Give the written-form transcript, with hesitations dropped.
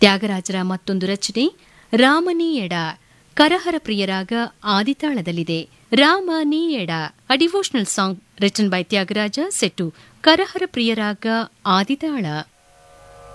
ತ್ಯಾಗರಾಜರ ಮತ್ತೊಂದು ರಚನೆ ರಾಮನೀಯಡ, ಕರಹರ ಪ್ರಿಯರಾಗ ಆದಿತಾಳದಲ್ಲಿದೆ. ರಾಮನೀಯಡ, ಅ devotional song written by Tyagaraja, set ಕರಹರ ಪ್ರಿಯರಾಗ ಆದಿತಾಳ.